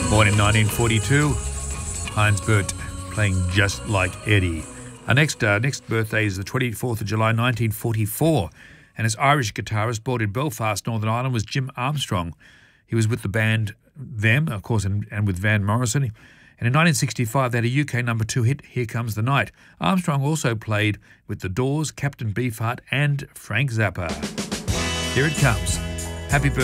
Born in 1942, Heinz Bert playing Just Like Eddie. Our next birthday is the 24th of July 1944, and his Irish guitarist born in Belfast, Northern Ireland, was Jim Armstrong. He was with the band Them, of course, and with Van Morrison. And in 1965, they had a UK number 2 hit, Here Comes the Night. Armstrong also played with The Doors, Captain Beefheart, and Frank Zappa. Here it comes. Happy birthday.